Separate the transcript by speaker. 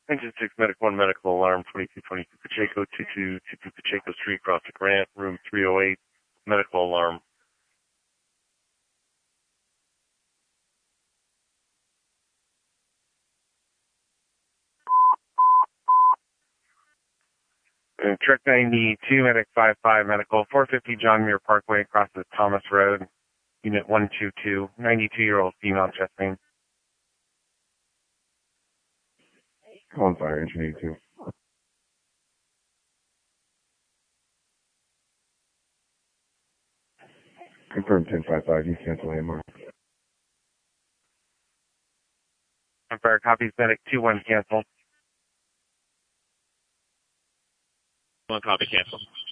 Speaker 1: Engine 6, Medic 1, medical alarm, 2222 Pacheco, 2222 Pacheco Street, across the Grant, room 308, medical alarm. Trek 92, Medic 55, medical, 450 John Muir Parkway, across the Thomas Road, unit 122, 92-year-old female chest pain.
Speaker 2: Calling fire, engine 82. Confirm 1055, you cancel AMR.
Speaker 1: Empire copies, Medic 2-1 cancel.
Speaker 3: 1 copy, cancel.